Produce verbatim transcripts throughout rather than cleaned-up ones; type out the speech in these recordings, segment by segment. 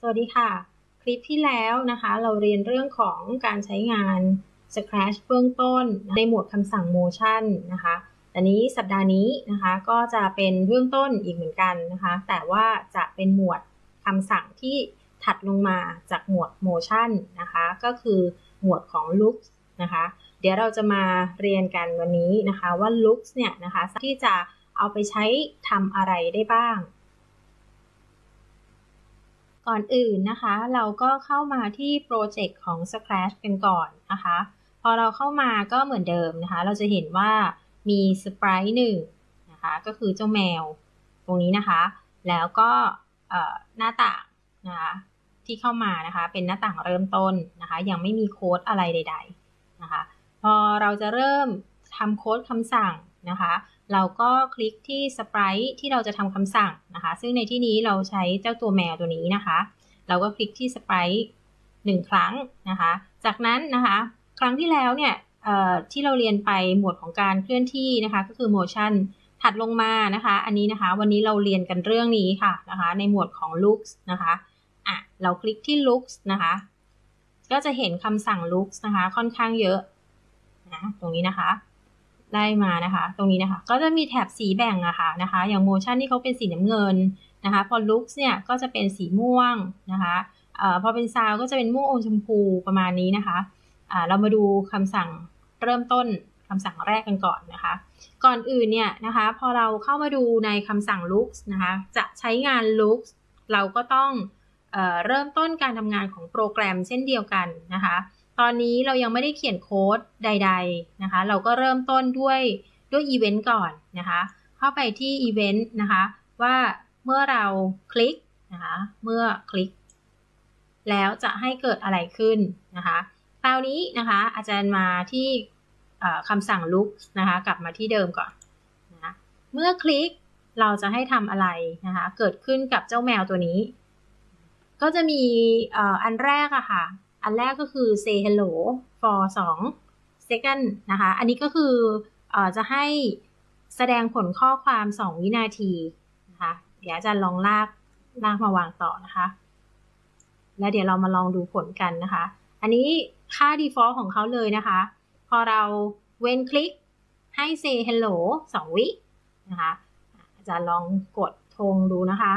สวัสดีค่ะคลิปที่แล้วนะคะเราเรียนเรื่องของการใช้งาน Scratch เบื้องต้นในหมวดคำสั่ง Motion นะคะแต่นี้สัปดาห์นี้นะคะก็จะเป็นเบื้องต้นอีกเหมือนกันนะคะแต่ว่าจะเป็นหมวดคำสั่งที่ถัดลงมาจากหมวด Motion นะคะก็คือหมวดของ Looks นะคะเดี๋ยวเราจะมาเรียนกันวันนี้นะคะว่า Looks เนี่ยนะคะที่จะเอาไปใช้ทำอะไรได้บ้างก่อนอื่นนะคะเราก็เข้ามาที่โปรเจกต์ของ Scratch กันก่อนนะคะพอเราเข้ามาก็เหมือนเดิมนะคะเราจะเห็นว่ามีสไปรท์หนึ่งนะคะก็คือเจ้าแมวตรงนี้นะคะแล้วก็หน้าต่างนะคะที่เข้ามานะคะเป็นหน้าต่างเริ่มต้นนะคะยังไม่มีโค้ดอะไรใดๆนะคะพอเราจะเริ่มทำโค้ดคำสั่งนะคะเราก็คลิกที่สไปรท์ที่เราจะทำคำสั่งนะคะซึ่งในที่นี้เราใช้เจ้าตัวแมวตัวนี้นะคะเราก็คลิกที่สไปรท์หนึ่งครั้งนะคะจากนั้นนะคะครั้งที่แล้วเนี่ยที่เราเรียนไปหมวดของการเคลื่อนที่นะคะก็คือ motion ถัดลงมานะคะอันนี้นะคะวันนี้เราเรียนกันเรื่องนี้ค่ะนะคะในหมวดของ looks นะคะอ่ะเราคลิกที่ looks นะคะก็จะเห็นคำสั่ง looks นะคะค่อนข้างเยอะนะตรงนี้นะคะได้มานะคะตรงนี้นะคะก็จะมีแถบสีแบ่งอะค่ะนะคะอย่าง motion ที่เขาเป็นสีน้ำเงินนะคะพอ looks เนี่ยก็จะเป็นสีม่วงนะคะเอ่อพอเป็น sound ก็จะเป็นม่วงอมชมพูประมาณนี้นะคะอ่าเรามาดูคำสั่งเริ่มต้นคำสั่งแรกกันก่อนนะคะก่อนอื่นเนี่ยนะคะพอเราเข้ามาดูในคำสั่ง looks นะคะจะใช้งาน looks เราก็ต้องเอ่อเริ่มต้นการทำงานของโปรแกรมเช่นเดียวกันนะคะตอนนี้เรายังไม่ได้เขียนโค้ดใดๆนะคะเราก็เริ่มต้นด้วยด้วยอีเวนต์ก่อนนะคะเข้าไปที่อีเวนต์นะคะว่าเมื่อเราคลิกนะคะเมื่อคลิกแล้วจะให้เกิดอะไรขึ้นนะคะคราวนี้นะคะอาจารย์มาที่คำสั่ง looks นะคะกลับมาที่เดิมก่อนนะเมื่อคลิกเราจะให้ทำอะไรนะคะเกิดขึ้นกับเจ้าแมวตัวนี้ก็จะมีอันแรกอะค่ะอันแรกก็คือ say hello for สอง second นะคะอันนี้ก็คือจะให้แสดงผลข้อความสองวินาทีนะคะเดี๋ยวอาจารย์ลองลากลากมาวางต่อนะคะแล้วเดี๋ยวเรามาลองดูผลกันนะคะอันนี้ค่า default ของเขาเลยนะคะพอเราเว้นคลิกให้ say hello สองวินะคะอาจารย์ลองกดธงดูนะคะ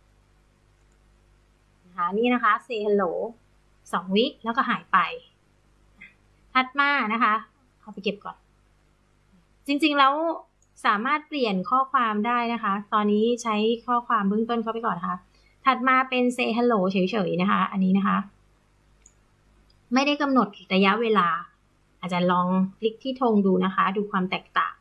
นะคะนี่นะคะ say hello สองวิแล้วก็หายไปถัดมานะคะเอาไปเก็บก่อนจริงๆแล้วสามารถเปลี่ยนข้อความได้นะคะตอนนี้ใช้ข้อความเบื้องต้นเข้าไปก่อนนะคะถัดมาเป็น say hello เฉยๆนะคะอันนี้นะคะไม่ได้กำหนดระยะเวลาอาจารย์ลองคลิกที่ธงดูนะคะดูความแตกต่าง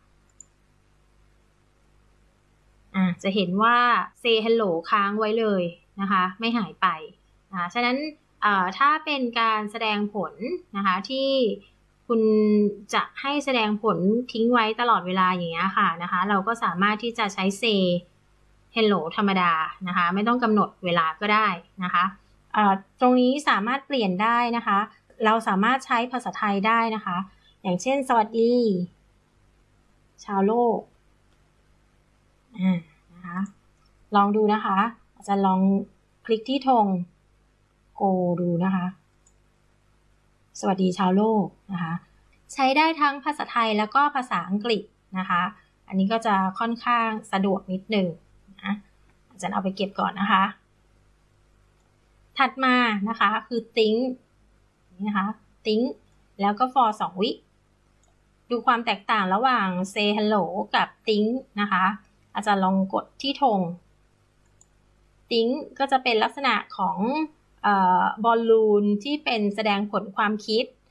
อ่าจะเห็นว่า say hello ค้างไว้เลยนะคะไม่หายไปนะคะฉะนั้นถ้าเป็นการแสดงผลนะคะที่คุณจะให้แสดงผลทิ้งไว้ตลอดเวลาอย่างเงี้ยค่ะนะคะเราก็สามารถที่จะใช้ say hello ธรรมดานะคะไม่ต้องกำหนดเวลาก็ได้นะคะตรงนี้สามารถเปลี่ยนได้นะคะเราสามารถใช้ภาษาไทยได้นะคะอย่างเช่นสวัสดีชาวโลกนะคะลองดูนะคะอาจจะลองคลิกที่ธงโกดูนะคะสวัสดีชาวโลกนะคะใช้ได้ทั้งภาษาไทยแล้วก็ภาษาอังกฤษนะคะอันนี้ก็จะค่อนข้างสะดวกนิดหนึ่งนะอาจารย์เอาไปเก็บก่อนนะคะถัดมานะคะคือ think นี่นะคะ think แล้วก็ for สองวิดูความแตกต่างระหว่าง say hello กับ think นะคะอาจารย์ลองกดที่ธง think ก็จะเป็นลักษณะของบอลลูนที่เป็นแสดงผลความคิด